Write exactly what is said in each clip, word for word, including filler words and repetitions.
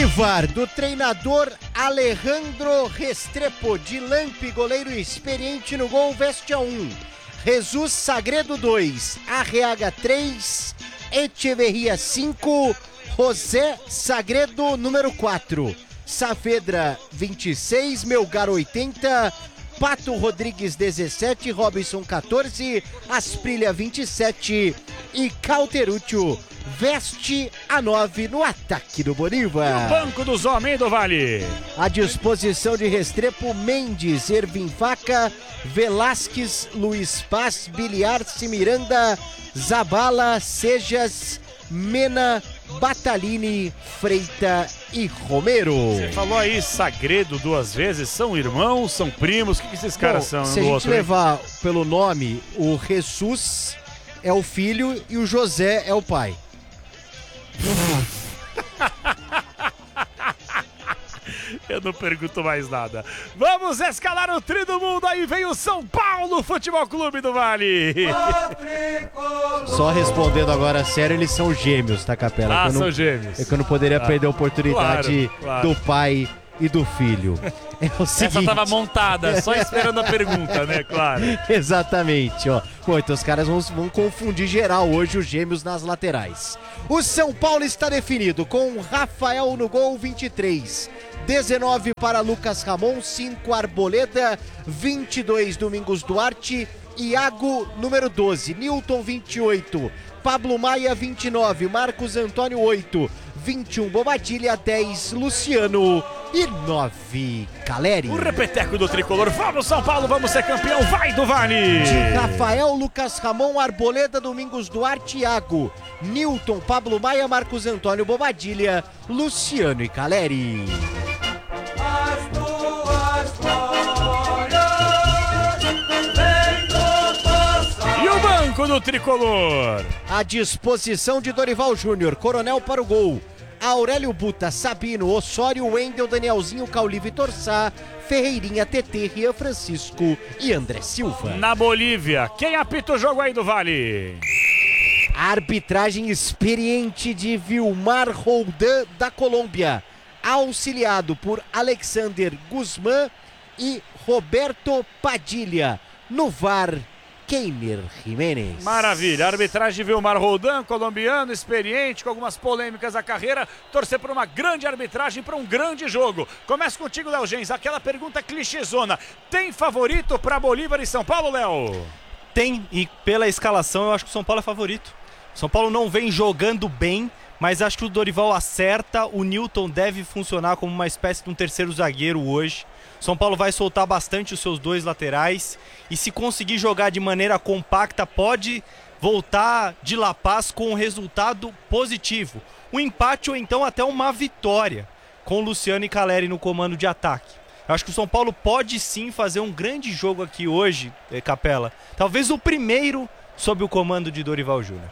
Bolívar, do treinador Alejandro Restrepo, de Lampe, goleiro experiente no gol, veste a um. Jesus Sagredo dois, Arreaga três, Echeverria cinco, José Sagredo número quatro, Saavedra vinte e seis, Melgar oitenta, Pato Rodrigues dezessete, Robinson quatorze, Asprilha vinte e sete e Cauteruccio veste a nove no ataque do Bolívar. E o banco dos homens do Vale. À disposição de Restrepo, Mendes, Ervin Vaca, Velasquez, Luiz Paz, Biliarce, Miranda, Zabala, Sejas, Mena, Batalini, Freita e Romero. Você falou aí Sagredo duas vezes, são irmãos, são primos, o que, que esses caras Bom, são? se a gente levar pelo nome, o Jesus é o filho e o José é o pai. Eu não pergunto mais nada. Vamos escalar o tri do mundo. Aí vem o São Paulo Futebol Clube do Vale. Só respondendo agora a sério, eles são gêmeos, tá, Capela? Ah, não, são gêmeos. É que eu não poderia ah, perder a oportunidade claro, claro. do pai e do filho. É o seguinte... Essa tava montada, só esperando a pergunta, né? Claro. Exatamente, ó. Pô, então os caras vão, vão confundir geral hoje os gêmeos nas laterais. O São Paulo está definido com Rafael no gol, vinte e três. dezenove para Lucas Ramon, cinco Arboleda, vinte e dois Domingos Duarte, Iago número doze, Newton vinte e oito, Pablo Maia vinte e nove, Marcos Antônio oito, vinte e um Bobadilha, dez Luciano e nove Caleri. O repeteco do tricolor, vamos São Paulo, vamos ser campeão, vai do Vale! De Rafael, Lucas Ramon, Arboleda, Domingos Duarte, Iago, Newton, Pablo Maia, Marcos Antônio Bobadilha, Luciano e Caleri. E o banco do tricolor? À disposição de Dorival Júnior, Coronel para o gol, Aurélio Buta, Sabino, Osório, Wendel, Danielzinho, Cauli, Vitor Sá, Ferreirinha, T T, Rian Francisco e André Silva. Na Bolívia, quem apita o jogo aí do Vale? A arbitragem experiente de Vilmar Roldan, da Colômbia, auxiliado por Alexander Guzmán e Roberto Padilha. No V A R, Keiner Jiménez. Maravilha, arbitragem de Vilmar Roldan, colombiano, experiente, com algumas polêmicas da carreira, torcer por uma grande arbitragem, para um grande jogo. Começa contigo, Léo Gens, aquela pergunta clichêzona, tem favorito para Bolívar e São Paulo, Léo? Tem, e pela escalação eu acho que o São Paulo é favorito. São Paulo não vem jogando bem, mas acho que o Dorival acerta, o Newton deve funcionar como uma espécie de um terceiro zagueiro hoje. São Paulo vai soltar bastante os seus dois laterais e se conseguir jogar de maneira compacta pode voltar de La Paz com um resultado positivo. Um empate ou então até uma vitória com Luciano e Caleri no comando de ataque. Eu acho que o São Paulo pode sim fazer um grande jogo aqui hoje, Capela. Talvez o primeiro sob o comando de Dorival Júnior.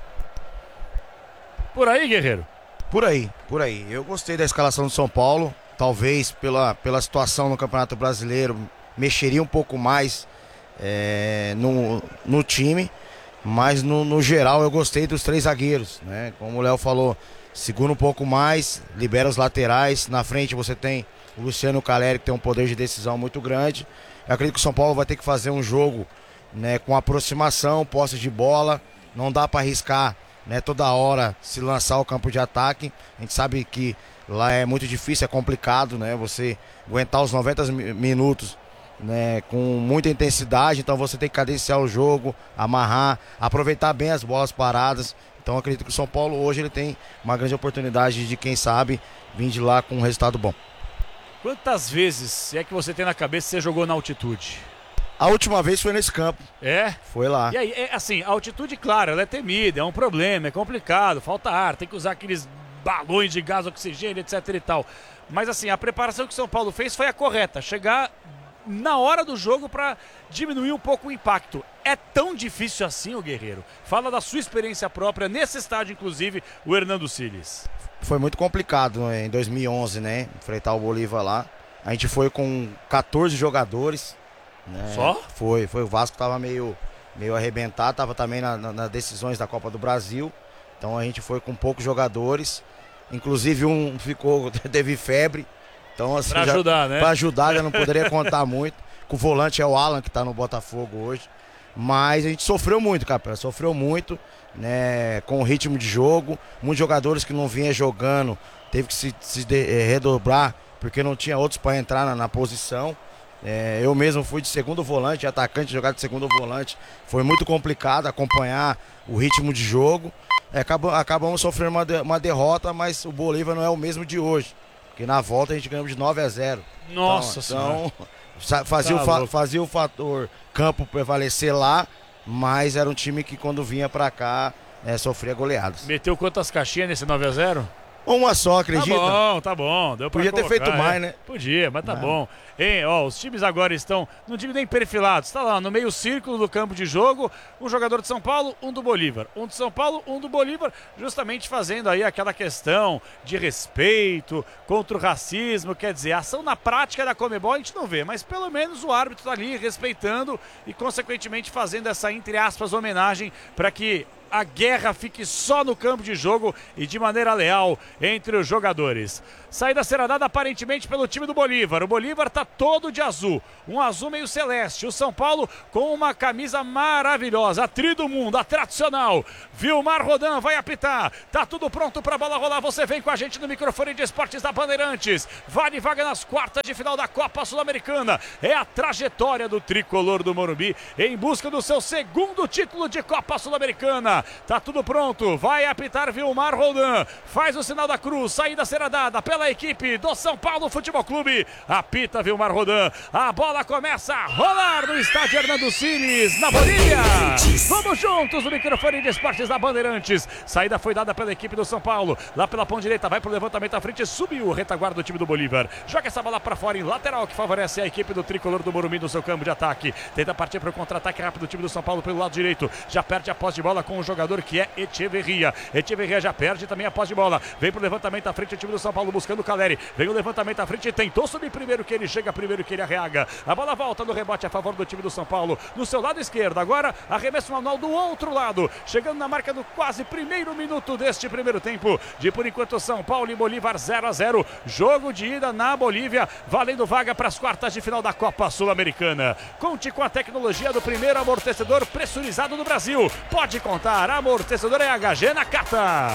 Por aí, Guerreiro? Por aí, por aí. Eu gostei da escalação do São Paulo. Talvez pela, pela situação no Campeonato Brasileiro, mexeria um pouco mais é, no, no time. Mas no, no geral eu gostei dos três zagueiros, né? Como o Léo falou, segura um pouco mais, libera os laterais. Na frente você tem o Luciano Caleri, que tem um poder de decisão muito grande. Eu acredito que o São Paulo vai ter que fazer um jogo, né, com aproximação, posse de bola. Não dá para arriscar, né, toda hora se lançar ao campo de ataque. A gente sabe que lá é muito difícil, é complicado, né, você aguentar os noventa minutos, né, com muita intensidade. Então você tem que cadenciar o jogo, amarrar, aproveitar bem as bolas paradas. Então eu acredito que o São Paulo hoje ele tem uma grande oportunidade de, quem sabe, vir de lá com um resultado bom. Quantas vezes, se é que você tem na cabeça, você jogou na altitude? A última vez foi nesse campo. É? Foi lá. E aí, é, assim, a altitude, claro, ela é temida, é um problema, é complicado, falta ar, tem que usar aqueles balões de gás, oxigênio, etc e tal. Mas assim, a preparação que o São Paulo fez foi a correta, chegar na hora do jogo para diminuir um pouco o impacto. É tão difícil assim, o Guerreiro? Fala da sua experiência própria, nesse estádio, inclusive, o Hernando Siles. Foi muito complicado, né, em dois mil e onze, né, enfrentar o Bolívar lá. A gente foi com quatorze jogadores. Né? Só? Foi, foi. O Vasco tava meio, meio arrebentado, tava também nas na, na decisões da Copa do Brasil. Então a gente foi com poucos jogadores. Inclusive um ficou, teve febre. Então, assim, pra já, ajudar, né? Pra ajudar, já não poderia contar muito. O volante é o Alan, que tá no Botafogo hoje. Mas a gente sofreu muito, Capela. Sofreu muito, né? Com o ritmo de jogo. Muitos jogadores que não vinham jogando teve que se, se de, eh, redobrar, porque não tinha outros para entrar na, na posição. É, eu mesmo fui de segundo volante, atacante, jogar de segundo volante. Foi muito complicado acompanhar o ritmo de jogo. É, acabamos, acabamos sofrendo uma, de, uma derrota, mas o Bolívar não é o mesmo de hoje. Porque na volta a gente ganhamos de nove a zero. Nossa então, Senhora. Então, fazia, Tá o fa louco. fazia o fator campo prevalecer lá, mas era um time que quando vinha pra cá é, sofria goleadas. Meteu quantas caixinhas nesse nove a zero? Uma só, acredita? Tá bom, tá bom. Deu pra Podia ter colocar, feito mais, é. né? Podia, mas tá Não. bom. Hein, ó, os times agora estão, não digo nem perfilados, tá lá no meio círculo do campo de jogo, um jogador de São Paulo, um do Bolívar. Um de São Paulo, um do Bolívar, justamente fazendo aí aquela questão de respeito contra o racismo, quer dizer, a ação na prática da Conmebol a gente não vê, mas pelo menos o árbitro tá ali respeitando e consequentemente fazendo essa, entre aspas, homenagem para que a guerra fique só no campo de jogo e de maneira leal entre os jogadores. Saída será dada aparentemente pelo time do Bolívar. O Bolívar tá todo de azul, um azul meio celeste. O São Paulo com uma camisa maravilhosa, a tri do mundo, a tradicional. Vilmar Rodan vai apitar. Tá tudo pronto pra bola rolar. Você vem com a gente no microfone de esportes da Bandeirantes. Vale vaga nas quartas de final da Copa Sul-Americana. É a trajetória do tricolor do Morumbi em busca do seu segundo título de Copa Sul-Americana. Tá tudo pronto, vai apitar Vilmar Rodan, faz o sinal da cruz, saída será dada pela equipe do São Paulo Futebol Clube, apita Vilmar Rodan, a bola começa a rolar no estádio Hernando Siles, na Bolívia. Vamos juntos no microfone de esportes da Bandeirantes. Saída foi dada pela equipe do São Paulo, lá pela ponta direita, vai pro levantamento à frente, subiu o retaguarda do time do Bolívar, joga essa bola pra fora em lateral, que favorece a equipe do tricolor do Morumbi no seu campo de ataque, tenta partir para o contra-ataque rápido do time do São Paulo pelo lado direito, já perde a posse de bola com o jogador que é Echeverria. Echeverria já perde também a posse de bola. Vem pro levantamento à frente o time do São Paulo buscando o Caleri. Vem o levantamento à frente, tentou subir primeiro que ele chega, primeiro que ele arreaga. A bola volta no rebote a favor do time do São Paulo. No seu lado esquerdo, agora arremesso manual do outro lado. Chegando na marca do quase primeiro minuto deste primeiro tempo. De por enquanto São Paulo e Bolívar zero a zero. Jogo de ida na Bolívia, valendo vaga para as quartas de final da Copa Sul-Americana. Conte com a tecnologia do primeiro amortecedor pressurizado do Brasil. Pode contar, amortecedor é H G Nakata.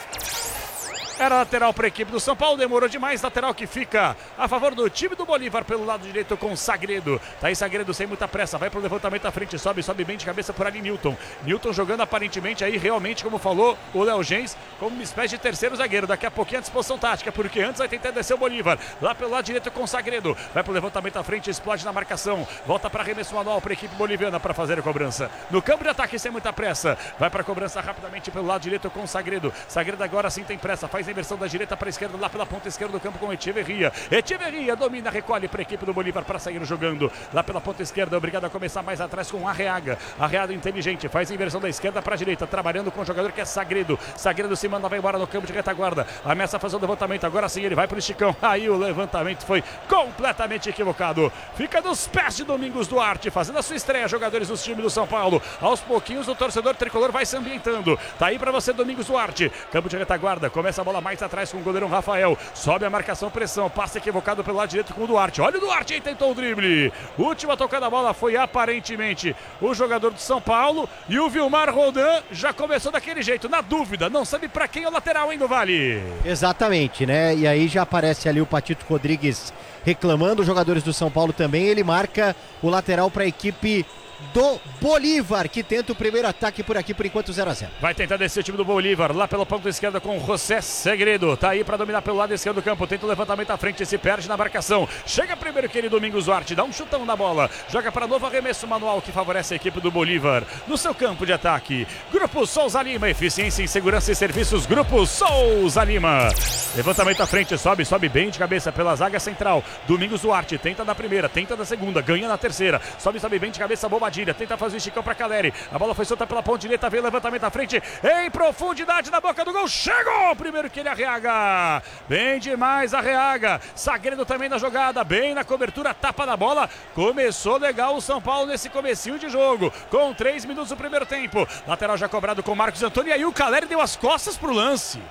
Era lateral para a equipe do São Paulo, demorou demais, lateral que fica a favor do time do Bolívar pelo lado direito com Sagredo. Tá aí Sagredo sem muita pressa, vai pro levantamento à frente, sobe, sobe bem de cabeça por ali Newton. Newton jogando aparentemente aí realmente, como falou o Léo Gens, como uma espécie de terceiro zagueiro. Daqui a pouquinho a disposição tática, porque antes vai tentar descer o Bolívar. Lá pelo lado direito com Sagredo, vai pro levantamento à frente, explode na marcação, volta para arremesso manual para a equipe boliviana para fazer a cobrança. No campo de ataque sem muita pressa, vai para a cobrança rapidamente pelo lado direito com Sagredo. Sagredo agora sim tem pressa, faz a inversão da direita para a esquerda, lá pela ponta esquerda do campo com Echeverria. Echeverria domina, recolhe para a equipe do Bolívar para sair jogando. Lá pela ponta esquerda, obrigado a começar mais atrás com Arreaga. Arreaga inteligente, faz a inversão da esquerda para a direita, trabalhando com o jogador que é Sagredo. Sagredo se manda, vai embora no campo de retaguarda. Ameaça a fazer o levantamento, agora sim ele vai para o esticão. Aí o levantamento foi completamente equivocado. Fica nos pés de Domingos Duarte, fazendo a sua estreia, jogadores dos times do São Paulo. Aos pouquinhos o torcedor tricolor vai se ambientando. Tá aí para você Domingos Duarte. Campo de retaguarda, começa a bola mais atrás com o goleirão Rafael, sobe a marcação, pressão, passa equivocado pelo lado direito com o Duarte, olha o Duarte aí, tentou o drible, última tocada da bola foi aparentemente o jogador do São Paulo, e o Vilmar Rodan já começou daquele jeito, na dúvida, não sabe pra quem é o lateral, hein, do Vale? Exatamente, né, e aí já aparece ali o Patito Rodrigues reclamando, os jogadores do São Paulo também, ele marca o lateral para a equipe do Bolívar, que tenta o primeiro ataque por aqui, por enquanto zero a zero. Vai tentar descer o time do Bolívar, lá pela ponta esquerda com o José Segredo, tá aí para dominar pelo lado esquerdo do campo, tenta o levantamento à frente, se perde na marcação, chega primeiro que ele, Domingos Duarte, dá um chutão na bola, joga para novo arremesso manual que favorece a equipe do Bolívar, no seu campo de ataque, Grupo Souza Lima, eficiência em segurança e serviços, Grupo Souza Lima, levantamento à frente, sobe, sobe bem de cabeça pela zaga central, Domingos Duarte, tenta na primeira, tenta na segunda, ganha na terceira, sobe, sobe bem de cabeça, boba tenta fazer o esticão para Caleri, a bola foi solta pela ponta direita, veio o levantamento à frente, em profundidade na boca do gol, chegou, primeiro que ele arreaga, bem demais arreaga, Sagredo também na jogada, bem na cobertura, tapa na bola, começou legal o São Paulo nesse comecinho de jogo, com três minutos do primeiro tempo, lateral já cobrado com Marcos Antônio, e aí o Caleri deu as costas pro lance.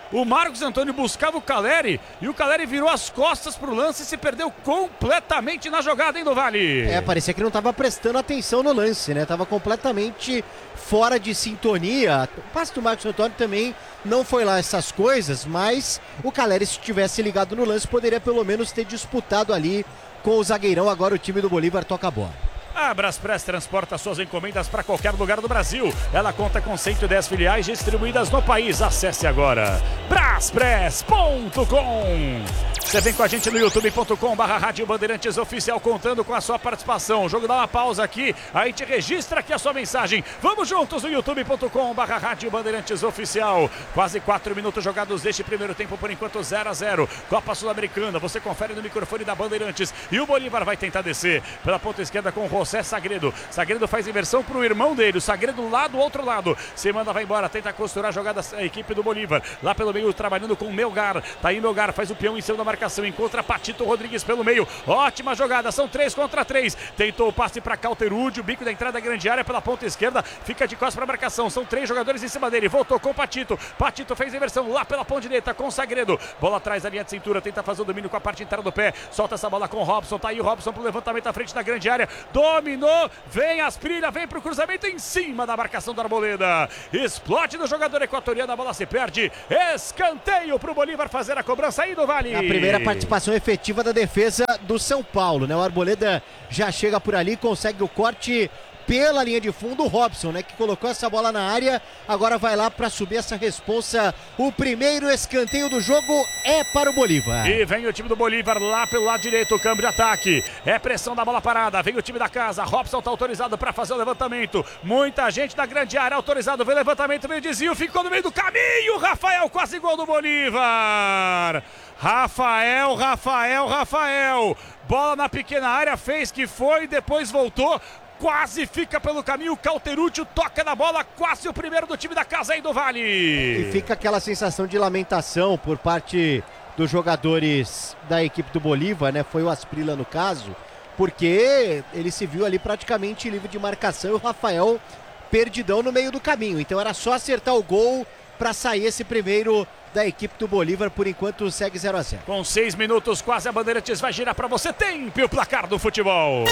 O Marcos Antônio buscava o Caleri e o Caleri virou as costas pro lance e se perdeu completamente na jogada, hein, do Vale? É, parecia que não estava prestando atenção no lance, né? Tava completamente fora de sintonia. O passe do Marcos Antônio também não foi lá essas coisas, mas o Caleri, se tivesse ligado no lance, poderia pelo menos ter disputado ali com o zagueirão. Agora o time do Bolívar toca a bola. A Braspress transporta suas encomendas para qualquer lugar do Brasil. Ela conta com cento e dez filiais distribuídas no país. Acesse agora braspress ponto com. Você vem com a gente no youtube ponto com barra Rádio Bandeirantes Oficial, contando com a sua participação. O jogo dá uma pausa aqui, aí te registra aqui a sua mensagem. Vamos juntos no youtube ponto com barra Rádio Bandeirantes Oficial. Quase quatro minutos jogados deste primeiro tempo, por enquanto zero a zero. Copa Sul-Americana, você confere no microfone da Bandeirantes. E o Bolívar vai tentar descer pela ponta esquerda com o José Sagredo. Sagredo faz inversão pro irmão dele. O Sagredo lá do outro lado. Se manda, vai embora, tenta costurar a jogada a equipe do Bolívar. Lá pelo meio, trabalhando com o Melgar. Tá aí Melgar, faz o peão em cima da marcação. Encontra Patito Rodrigues pelo meio. Ótima jogada, são três contra três. Tentou o passe para Cauterucci. O bico da entrada da grande área pela ponta esquerda. Fica de costas para a marcação. São três jogadores em cima dele. Voltou com o Patito. Patito fez inversão lá pela ponta direita com o Sagredo. Bola atrás da linha de cintura. Tenta fazer o domínio com a parte inteira do pé. Solta essa bola com o Robson. Tá aí o Robson pro levantamento à frente da grande área. Dominou. Vem Asprilha. Vem pro cruzamento em cima da marcação do Arboleda. Explode do jogador equatoriano. A bola se perde. Escanteio pro Bolívar fazer a cobrança aí do Vale. A primeira participação efetiva da defesa do São Paulo, né? O Arboleda já chega por ali, consegue o corte pela linha de fundo. O Robson, né, que colocou essa bola na área, agora vai lá para subir essa responsa. O primeiro escanteio do jogo é para o Bolívar. E vem o time do Bolívar lá pelo lado direito, o câmbio de ataque. É pressão da bola parada, vem o time da casa. Robson tá autorizado para fazer o levantamento. Muita gente da grande área autorizado. Vem o levantamento, vem o desvio, ficou no meio do caminho. Rafael, quase gol do Bolívar. Rafael, Rafael, Rafael. Bola na pequena área, fez que foi, depois voltou. Quase fica pelo caminho, Cauterucci toca na bola, quase o primeiro do time da casa aí do Vale. E fica aquela sensação de lamentação por parte dos jogadores da equipe do Bolívar, né? Foi o Asprilla no caso, porque ele se viu ali praticamente livre de marcação e o Rafael perdidão no meio do caminho. Então era só acertar o gol para sair esse primeiro da equipe do Bolívar. Por enquanto segue zero a zero. Com seis minutos quase, a Bandeirantes vai girar para você. Tempo o placar do futebol.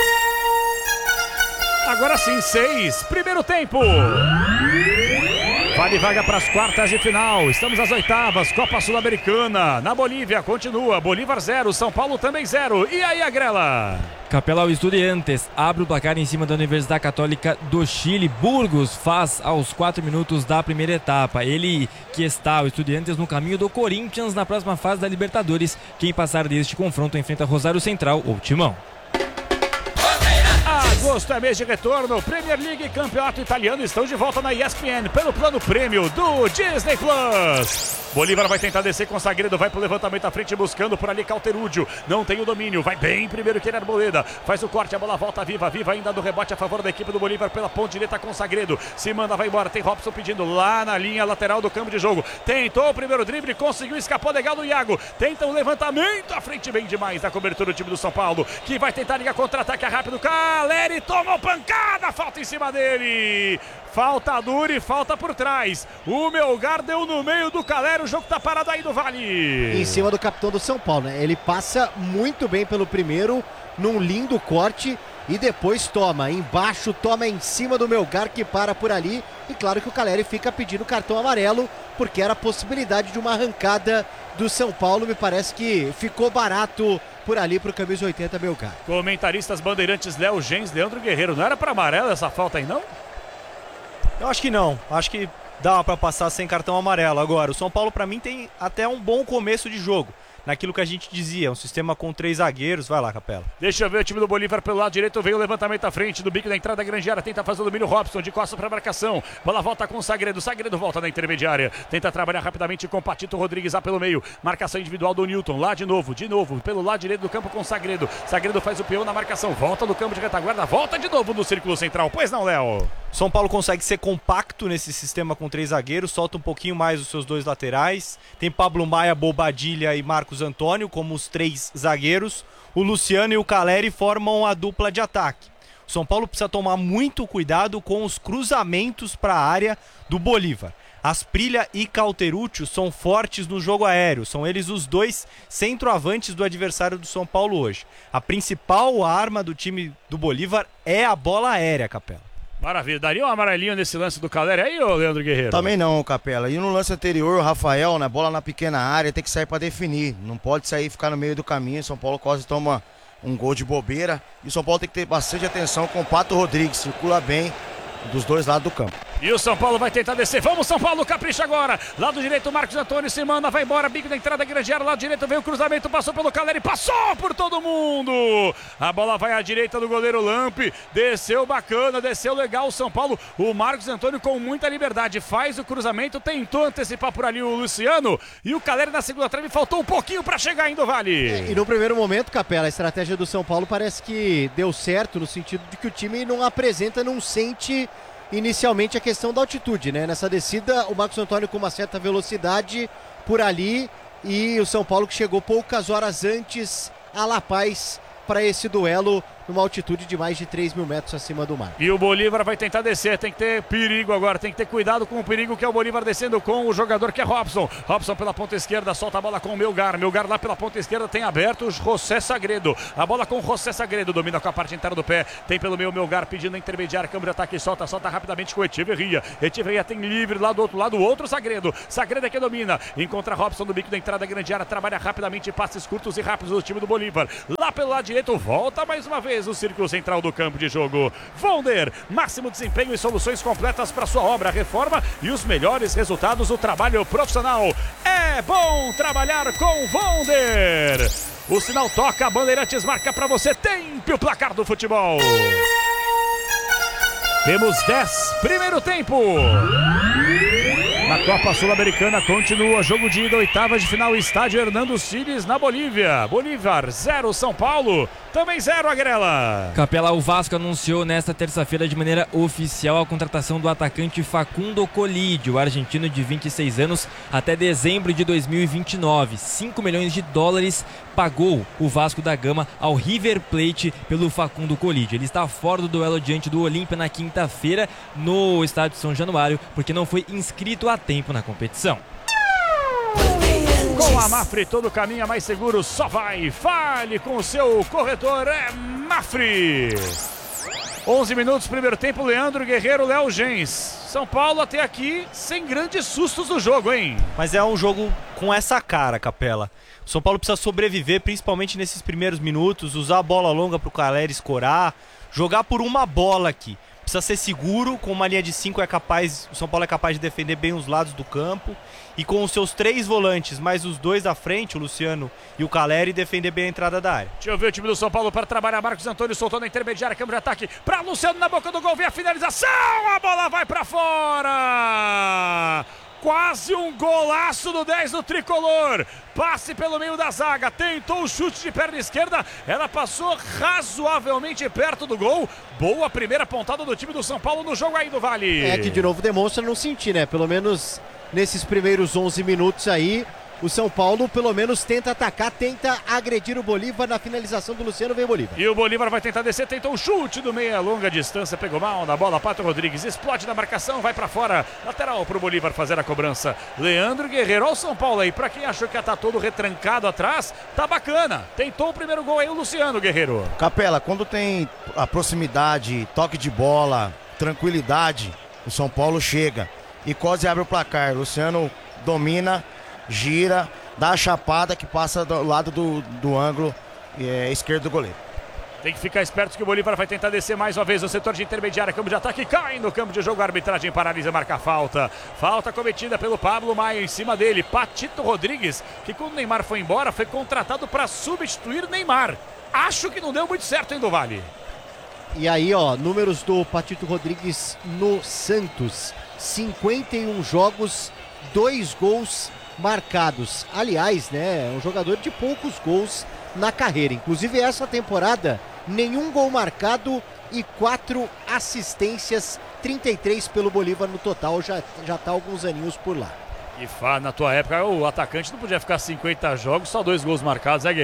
Agora sim, seis, primeiro tempo. Vale vaga para as quartas de final. Estamos às oitavas, Copa Sul-Americana. Na Bolívia, continua. Bolívar zero, São Paulo também zero. E aí, Agrela? Capelão Estudiantes abre o placar em cima da Universidade Católica do Chile. Burgos faz aos quatro minutos da primeira etapa. Ele que está, o Estudiantes, no caminho do Corinthians na próxima fase da Libertadores. Quem passar deste confronto enfrenta Rosário Central ou Timão. Agosto é mês de retorno. Premier League e Campeonato Italiano estão de volta na E S P N pelo plano prêmio do Disney Plus. Bolívar vai tentar descer com o Sagredo, vai pro levantamento à frente buscando por ali Cauterucci. Não tem o domínio, vai bem primeiro que ele Arboleda. Faz o corte, a bola volta viva, viva ainda do rebote a favor da equipe do Bolívar pela ponta direita com o Sagredo. Se manda, vai embora, tem Robson pedindo lá na linha lateral do campo de jogo. Tentou o primeiro drible, conseguiu escapar legal do Iago. Tenta um levantamento à frente, bem demais da cobertura do time do São Paulo, que vai tentar ligar contra-ataque rápido. Caleri tomou pancada, falta em cima dele. Falta dura e falta por trás. O Melgar deu no meio do Caleri, o jogo tá parado aí do Vale. Em cima do capitão do São Paulo, né? Ele passa muito bem pelo primeiro, num lindo corte, e depois toma embaixo, toma em cima do Melgar, que para por ali. E claro que o Caleri fica pedindo cartão amarelo, porque era a possibilidade de uma arrancada do São Paulo. Me parece que ficou barato por ali pro camisa oitenta Melgar. Comentaristas Bandeirantes, Léo Gens, Leandro Guerreiro. Não era para amarelo essa falta aí, não? Eu acho que não. Acho que dá para passar sem cartão amarelo. Agora, o São Paulo para mim tem até um bom começo de jogo. Naquilo que a gente dizia, um sistema com três zagueiros. Vai lá, Capela. Deixa eu ver o time do Bolívar pelo lado direito. Vem o levantamento à frente do bico da entrada da grande área. Tenta fazer o domínio, Robson de costas para marcação. Bola volta com o Sagredo. Sagredo volta na intermediária. Tenta trabalhar rapidamente com o Patito Rodrigues lá pelo meio. Marcação individual do Newton. Lá de novo, de novo. Pelo lado direito do campo com o Sagredo. Sagredo faz o peão na marcação. Volta no campo de retaguarda. Volta de novo no círculo central. Pois não, Léo? São Paulo consegue ser compacto nesse sistema com três zagueiros. Solta um pouquinho mais os seus dois laterais. Tem Pablo Maia, Bobadilha e Marcos Antônio como os três zagueiros. O Luciano e o Caleri formam a dupla de ataque. O São Paulo precisa tomar muito cuidado com os cruzamentos para a área do Bolívar. Asprilla e Cauteruccio são fortes no jogo aéreo, são eles os dois centroavantes do adversário do São Paulo hoje. A principal arma do time do Bolívar é a bola aérea, Capela. Maravilha, daria um amarelinho nesse lance do Caleri aí, ô Leandro Guerreiro? Também não, Capela. E no lance anterior, o Rafael, na bola na pequena área, tem que sair para definir. Não pode sair e ficar no meio do caminho. São Paulo quase toma um gol de bobeira. E o São Paulo tem que ter bastante atenção com o Pato Rodrigues. Circula bem dos dois lados do campo. E o São Paulo vai tentar descer. Vamos, São Paulo, capricha agora. Lado direito, Marcos Antônio se manda, vai embora. Bico da entrada, grande área. Lado direito veio o cruzamento, passou pelo Caleri, passou por todo mundo. A bola vai à direita do goleiro Lampe. Desceu bacana, desceu legal o São Paulo. O Marcos Antônio com muita liberdade faz o cruzamento, tentou antecipar por ali o Luciano. E o Caleri na segunda trave, faltou um pouquinho para chegar ainda, Vale. É, e no primeiro momento, Capela, a estratégia do São Paulo parece que deu certo no sentido de que o time não apresenta, não sente inicialmente a questão da altitude, né? Nessa descida, o Marcos Antônio com uma certa velocidade por ali e o São Paulo que chegou poucas horas antes a La Paz para esse duelo numa altitude de mais de três mil metros acima do mar. E o Bolívar vai tentar descer, tem que ter perigo agora, tem que ter cuidado com o perigo que é o Bolívar descendo com o jogador que é Robson. Robson pela ponta esquerda, solta a bola com o Melgar. Melgar lá pela ponta esquerda tem aberto o José Sagredo. A bola com o José Sagredo, domina com a parte interna do pé, tem pelo meio o Melgar pedindo a intermediária, câmbio de ataque, solta, solta rapidamente com o Echeverria. Echeverria tem livre lá do outro lado, o outro Sagredo. Sagredo é que domina, encontra Robson no bico da entrada grande área, trabalha rapidamente, passes curtos e rápidos do time do Bolívar. Lá pelo lado direito, volta mais uma vez o círculo central do campo de jogo. Vonder, máximo desempenho e soluções completas para sua obra, reforma e os melhores resultados do trabalho profissional. É bom trabalhar com Vonder. O sinal toca, a Bandeirantes marca para você, tempo o placar do futebol. Temos dez, primeiro tempo. Na Copa Sul-Americana continua jogo de ida, oitavas de final, estádio Hernando Siles na Bolívia. Bolívar zero, São Paulo também zero, Agrela. Capela, o Vasco anunciou nesta terça-feira de maneira oficial a contratação do atacante Facundo Colídio, o argentino de vinte e seis anos, até dezembro de dois mil e vinte e nove. cinco milhões de dólares pagou o Vasco da Gama ao River Plate pelo Facundo Colídio. Ele está fora do duelo diante do Olímpia na quinta-feira no estádio São Januário, porque não foi inscrito a tempo na competição. Com a Mafre, todo caminho é mais seguro, só vai. Fale com o seu corretor, é Mafre. onze minutos, primeiro tempo, Leandro Guerreiro, Léo Gens. São Paulo até aqui sem grandes sustos do jogo, hein? Mas é um jogo com essa cara, Capela. O São Paulo precisa sobreviver, principalmente nesses primeiros minutos, usar a bola longa para o Caleri escorar, jogar por uma bola aqui. Precisa ser seguro, com uma linha de cinco é capaz, o São Paulo é capaz de defender bem os lados do campo e com os seus três volantes, mais os dois da frente, o Luciano e o Caleri, defender bem a entrada da área. Deixa eu ver o time do São Paulo para trabalhar. Marcos Antônio soltou na intermediária, câmbio de ataque para Luciano na boca do gol, vem a finalização, a bola vai para fora. Quase um golaço do dez do Tricolor. Passe pelo meio da zaga, tentou o chute de perna esquerda, ela passou razoavelmente perto do gol. Boa primeira pontada do time do São Paulo no jogo aí do Vale. É que de novo demonstra não sentir, né? Pelo menos nesses primeiros onze minutos aí, o São Paulo pelo menos tenta atacar, tenta agredir o Bolívar. Na finalização do Luciano vem o Bolívar. E o Bolívar vai tentar descer, tentou um chute do meia, longa distância, pegou mal na bola, Pato Rodrigues explode na marcação, vai pra fora, lateral pro Bolívar fazer a cobrança. Leandro Guerreiro, olha o São Paulo aí, pra quem achou que ia estar todo retrancado atrás, tá bacana, tentou o primeiro gol aí o Luciano, Guerreiro. Capela, quando tem a proximidade, toque de bola, tranquilidade, o São Paulo chega e quase abre o placar. Luciano domina, gira, dá a chapada que passa do lado do, do ângulo é, esquerdo do goleiro. Tem que ficar esperto que o Bolívar vai tentar descer mais uma vez no setor de intermediária, campo de ataque, cai no campo de jogo, a arbitragem paralisa, marca a falta. Falta cometida pelo Pablo Maia em cima dele, Patito Rodrigues, que quando o Neymar foi embora, foi contratado para substituir Neymar. Acho que não deu muito certo, hein, do Vale? E aí, ó, números do Patito Rodrigues no Santos, cinquenta e um jogos, dois gols marcados. Aliás, né, é um jogador de poucos gols na carreira. Inclusive essa temporada, nenhum gol marcado e quatro assistências, trinta e três pelo Bolívar no total, já, já tá alguns aninhos por lá. E na tua época o atacante não podia ficar cinquenta jogos, só dois gols marcados, é, Guerreiro?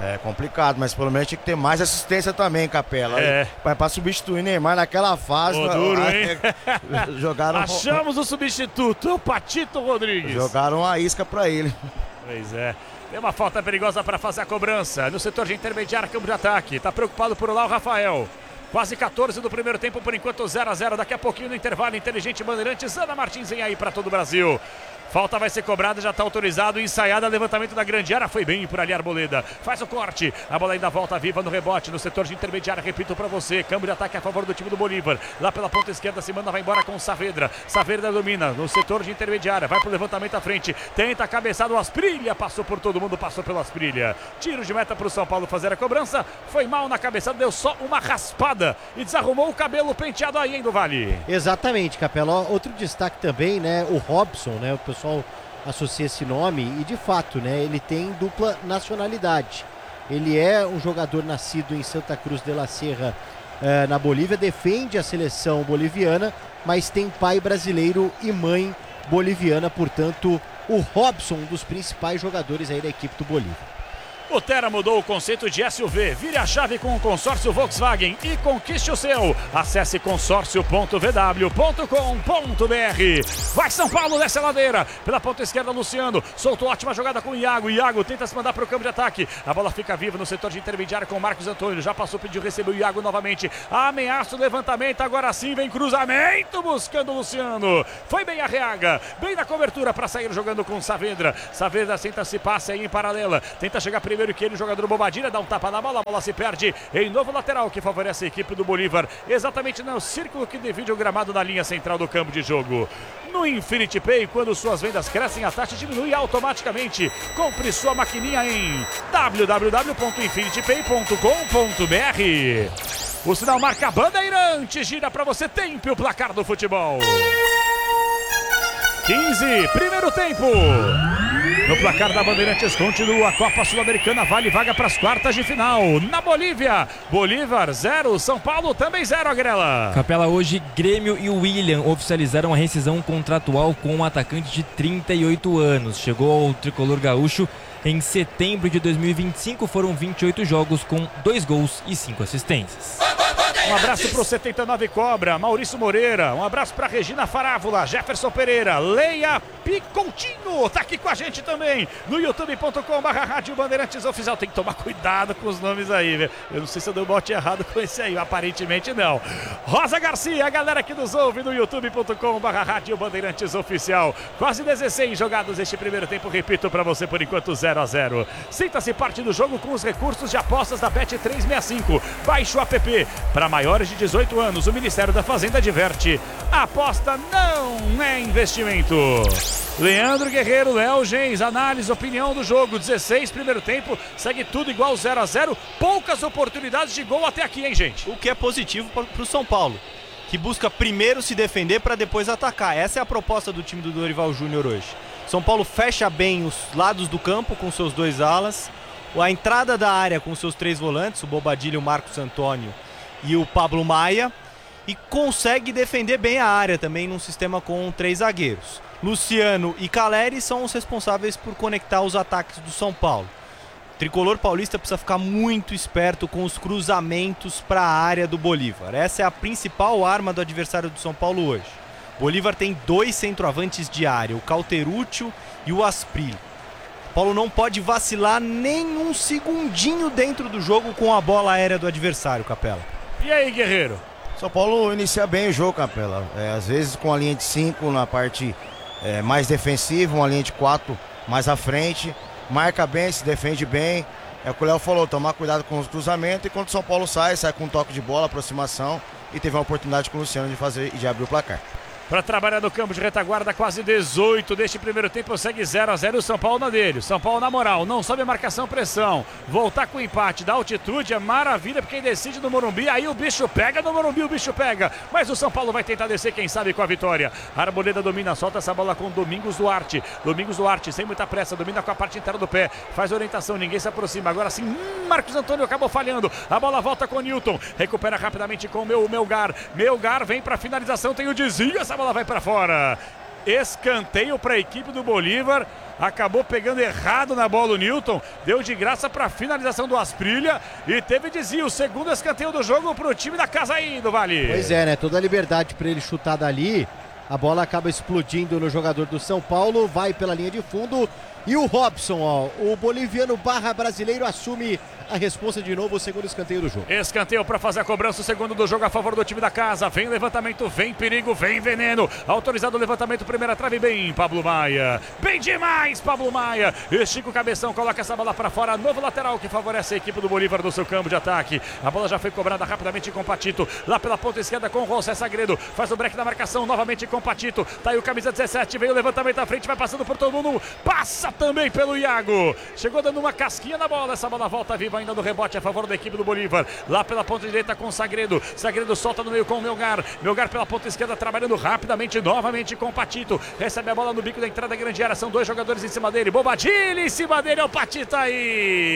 É complicado, mas pelo menos tinha que ter mais assistência também, Capela. É. Para pra substituir Neymar naquela fase. Ô, na- duro, a- hein? jogaram, Achamos o substituto, é o Patito Rodrigues. jogaram a isca pra ele. Pois é. Tem uma falta perigosa para fazer a cobrança no setor de intermediário, campo de ataque. Tá preocupado por lá o Rafael. Quase quatorze do primeiro tempo, por enquanto zero a zero. Daqui a pouquinho no intervalo, Inteligente Bandeirantes, Ana Martins vem aí para todo o Brasil. Falta vai ser cobrada, já está autorizado, ensaiada, levantamento da grande área, foi bem por ali Arboleda. Faz o corte, a bola ainda volta viva no rebote, no setor de intermediária, repito para você, câmbio de ataque a favor do time do Bolívar. Lá pela ponta esquerda, se manda, vai embora com o Saavedra. Saavedra domina no setor de intermediária, vai pro levantamento à frente, tenta a cabeçada, o Asprilha, passou por todo mundo, passou pelo Asprilha. Tiro de meta para o São Paulo fazer a cobrança, foi mal na cabeçada, deu só uma raspada e desarrumou o cabelo penteado aí, hein, do Vale. Exatamente, Capela. Ó, outro destaque também, né? O Robson, né? O pessoal associa esse nome e de fato, né? Ele tem dupla nacionalidade. Ele é um jogador nascido em Santa Cruz de la Sierra, eh, na Bolívia, defende a seleção boliviana, mas tem pai brasileiro e mãe boliviana, portanto, o Robson, um dos principais jogadores aí da equipe do Bolívar. O Terra mudou o conceito de S U V. Vire a chave com o consórcio Volkswagen e conquiste o seu. Acesse consórcio ponto v w ponto com ponto b r. Vai São Paulo nessa ladeira. Pela ponta esquerda, Luciano. Soltou ótima jogada com o Iago. Iago tenta se mandar para o campo de ataque. A bola fica viva no setor de intermediário com o Marcos Antônio. Já passou, pediu, recebeu o Iago novamente. Ameaça o levantamento. Agora sim vem cruzamento buscando o Luciano. Foi bem a Reaga. Bem na cobertura para sair jogando com o Saavedra. Saavedra tenta se passe aí em paralela. Tenta chegar primeiro que ele, o jogador Bobadilha, dá um tapa na bola, a bola se perde em novo lateral que favorece a equipe do Bolívar, exatamente no círculo que divide o gramado na linha central do campo de jogo. No Infinity Pay, quando suas vendas crescem, a taxa diminui automaticamente. Compre sua maquininha em w w w ponto infinity pay ponto com ponto b r. O sinal marca Bandeirante, gira para você, tempo o placar do futebol. quinze, primeiro tempo. No placar da Bandeirantes continua a Copa Sul-Americana, vale vaga para as quartas de final. Na Bolívia, Bolívar zero, São Paulo também zero, Agrela. Capela, hoje Grêmio e William oficializaram a rescisão contratual com um atacante de trinta e oito anos. Chegou ao tricolor gaúcho em setembro de dois mil e vinte e cinco, foram vinte e oito jogos com dois gols e cinco assistências. Um abraço para o setenta e nove Cobra, Maurício Moreira. Um abraço para Regina Farávola, Jefferson Pereira, Leia Picoutinho. Tá aqui com a gente também no youtube ponto com barra Rádio Bandeirantes Oficial. Tem que tomar cuidado com os nomes aí, velho. Eu não sei se eu dei um bote errado com esse aí, aparentemente não. Rosa Garcia, a galera que nos ouve no youtube ponto com barra Rádio Bandeirantes Oficial. Quase dezesseis jogados este primeiro tempo, repito para você por enquanto zero a zero. Sinta-se parte do jogo com os recursos de apostas da Bet trezentos e sessenta e cinco. Baixe o app para maiores de dezoito anos, o Ministério da Fazenda adverte: a aposta não é investimento. Leandro Guerreiro, Léo Gens, análise, opinião do jogo. dezesseis, primeiro tempo, segue tudo igual zero a zero. Poucas oportunidades de gol até aqui, hein, gente? O que é positivo para o São Paulo, que busca primeiro se defender para depois atacar. Essa é a proposta do time do Dorival Júnior hoje. São Paulo fecha bem os lados do campo com seus dois alas, a entrada da área com seus três volantes, o Bobadilha, o Marcos Antônio e o Pablo Maia, e consegue defender bem a área também num sistema com três zagueiros. Luciano e Caleri são os responsáveis por conectar os ataques do São Paulo. O tricolor paulista precisa ficar muito esperto com os cruzamentos para a área do Bolívar. Essa é a principal arma do adversário do São Paulo hoje. O Bolívar tem dois centroavantes de área, o Cauteruccio e o Asprilha. O Paulo não pode vacilar nem um segundinho dentro do jogo com a bola aérea do adversário, Capela. E aí, Guerreiro? São Paulo inicia bem o jogo, Capela. É, às vezes com a linha de cinco na parte é, mais defensiva, uma linha de quatro mais à frente. Marca bem, se defende bem. É o que o Léo falou, tomar cuidado com os cruzamentos. E quando o São Paulo sai, sai com um toque de bola, aproximação. E teve uma oportunidade com o Luciano de fazer e de abrir o placar. Para trabalhar no campo de retaguarda, quase dezoito deste primeiro tempo, segue zero a zero o São Paulo na dele. São Paulo na moral, não sobe marcação, pressão. Voltar com o empate da altitude é maravilha, porque quem decide no Morumbi, aí o bicho pega no Morumbi, o bicho pega. Mas o São Paulo vai tentar descer, quem sabe, com a vitória. A Arboleda domina, solta essa bola com Domingos Duarte. Domingos Duarte, sem muita pressa, domina com a parte inteira do pé. Faz orientação, ninguém se aproxima. Agora sim, hum, Marcos Antônio acabou falhando. A bola volta com o Newton. Recupera rapidamente com o meu, Melgar. Melgar vem para finalização, tem o desvio, essa bola vai para fora. Escanteio para a equipe do Bolívar. acabou pegando errado na bola o Newton, deu de graça para finalização do Asprilha e teve desvio, o segundo escanteio do jogo para o time da casa aí do Vale. Pois é, né? Toda a liberdade para ele chutar dali, a bola acaba explodindo no jogador do São Paulo, vai pela linha de fundo e o Robson, ó, o boliviano barra brasileiro assume a responsa de novo, o segundo escanteio do jogo. Escanteio para fazer a cobrança, o segundo do jogo a favor do time da casa. Vem levantamento, vem perigo, vem veneno. Autorizado o levantamento, primeira trave, bem Pablo Maia. Bem demais, Pablo Maia. Estica o cabeção, coloca essa bola para fora. Novo lateral que favorece a equipe do Bolívar no seu campo de ataque. A bola já foi cobrada rapidamente com o Patito. Lá pela ponta esquerda com o José Sagredo. Faz o break da marcação, novamente com o Patito. Tá aí o camisa dezessete, veio o levantamento à frente, vai passando por todo mundo. Passa também pelo Iago. Chegou dando uma casquinha na bola. Essa bola volta viva ainda no rebote a favor da equipe do Bolívar. Lá pela ponta direita com o Sagredo. Sagredo solta no meio com o Melgar. Melgar pela ponta esquerda trabalhando rapidamente, novamente com o Patito. Recebe a bola no bico da entrada da grande área. São dois jogadores em cima dele. Bobadilha em cima dele. É o Patito aí.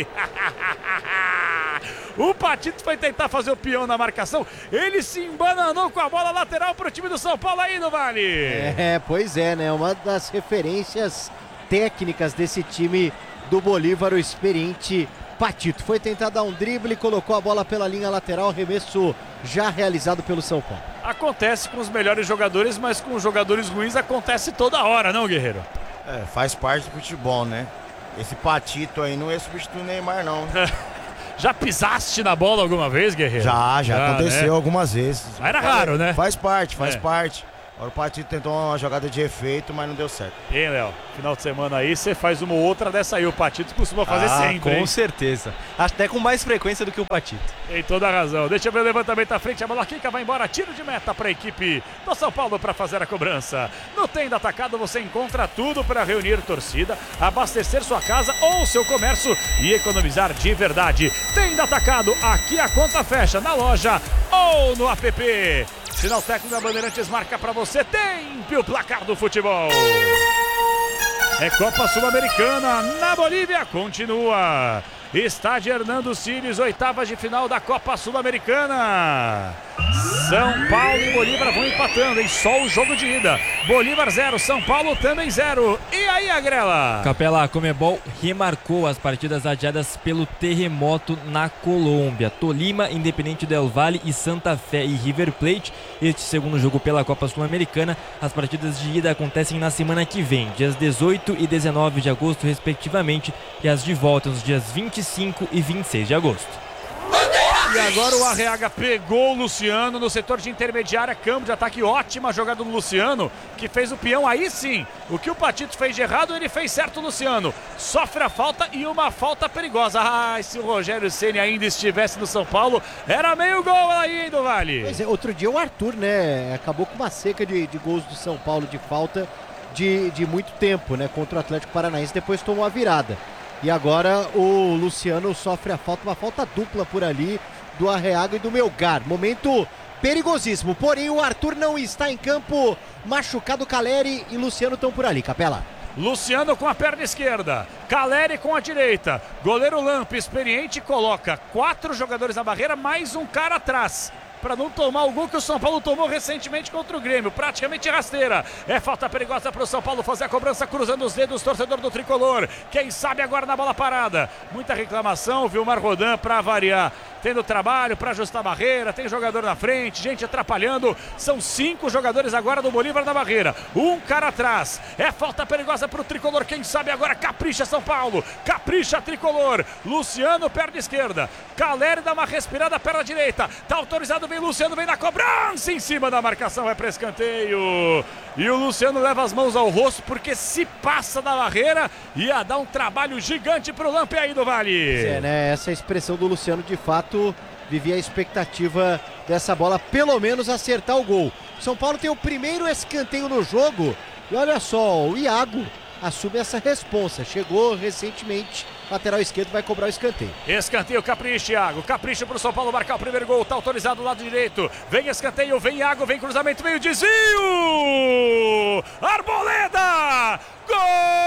O Patito foi tentar fazer o peão na marcação. Ele se embananou com a bola lateral para o time do São Paulo aí no Vale. É, pois é, né? Uma das referências técnicas desse time do Bolívar, o experiente Patito. Foi tentar dar um drible, colocou a bola pela linha lateral, arremesso já realizado pelo São Paulo. Acontece com os melhores jogadores, mas com os jogadores ruins acontece toda hora, não, Guerreiro? É, faz parte do futebol, né? Esse Patito aí não é substituir o Neymar, não. Já pisaste na bola alguma vez, Guerreiro? Já, já, já aconteceu, né? Algumas vezes. Mas era raro, né? Faz parte, faz é. parte. Agora o Patito tentou uma jogada de efeito, mas não deu certo. Hein, Léo? Final de semana aí, você faz uma ou outra dessa aí. O Patito costuma fazer ah, sempre, com hein? certeza. Até com mais frequência do que o Patito. Tem toda a razão. Deixa eu ver o levantamento à frente. A bola quica, vai embora. Tiro de meta para a equipe do São Paulo para fazer a cobrança. No Tenda Atacado você encontra tudo para reunir torcida, abastecer sua casa ou seu comércio e economizar de verdade. Tenda Atacado, aqui a conta fecha na loja ou no app. Sinal técnico da Bandeirantes marca para você. Tempe o placar do futebol. É Copa Sul-Americana na Bolívia. Continua. Estádio Hernando Siles, oitavas de final da Copa Sul-Americana. São Paulo e Bolívar vão empatando, em só o jogo de ida. Bolívar zero, São Paulo também zero. E aí, Agrela? Capela, a Conmebol remarcou as partidas adiadas pelo terremoto na Colômbia. Tolima, Independente del Valle e Santa Fé e River Plate. Este segundo jogo pela Copa Sul-Americana. As partidas de ida acontecem na semana que vem, dias dezoito e dezenove de agosto, respectivamente. E as de volta nos dias vinte e cinco e vinte e seis de agosto. E agora o Arreaga pegou o Luciano no setor de intermediária, campo de ataque, ótima jogada do Luciano, que fez o peão, aí sim, o que o Patito fez de errado, ele fez certo, Luciano, sofre a falta e uma falta perigosa. Ah, se o Rogério Ceni ainda estivesse no São Paulo, era meio gol aí do Vale. Pois é, outro dia o Arthur, né, acabou com uma seca de, de gols do São Paulo de falta de, de muito tempo, né, contra o Atlético Paranaense, depois tomou a virada. E agora o Luciano sofre a falta, uma falta dupla por ali do Arreaga e do Melgar. Momento perigosíssimo, porém o Arthur não está em campo, machucado. Caleri e Luciano estão por ali, Capela. Luciano com a perna esquerda, Caleri com a direita. Goleiro Lamp, experiente, coloca quatro jogadores na barreira, mais um cara atrás, para não tomar o gol que o São Paulo tomou recentemente contra o Grêmio, praticamente rasteira. É falta perigosa para o São Paulo fazer a cobrança, cruzando os dedos, torcedor do Tricolor. Quem sabe agora na bola parada. Muita reclamação, Vilmar Rodan para variar. Tendo trabalho para ajustar a barreira, tem jogador na frente, gente atrapalhando. São cinco jogadores agora do Bolívar na barreira. Um cara atrás. É falta perigosa para o Tricolor. Quem sabe agora capricha São Paulo. Capricha Tricolor. Luciano, perna esquerda. Caleri dá uma respirada, perna direita. Tá autorizado, vem Luciano, vem na cobrança. Em cima da marcação, vai para escanteio. E o Luciano leva as mãos ao rosto, porque se passa da barreira, ia dar um trabalho gigante para o Lamp aí do Vale. É, né? Essa expressão do Luciano, de fato, vivia a expectativa dessa bola, pelo menos acertar o gol. São Paulo tem o primeiro escanteio no jogo. E olha só, o Iago assume essa responsa. Chegou recentemente, lateral esquerdo, vai cobrar o escanteio. Escanteio, capricha, Iago. Capricha para o São Paulo marcar o primeiro gol. Tá autorizado do lado direito. Vem escanteio, vem Iago, vem cruzamento, vem o desvio. Arboleda! Gol!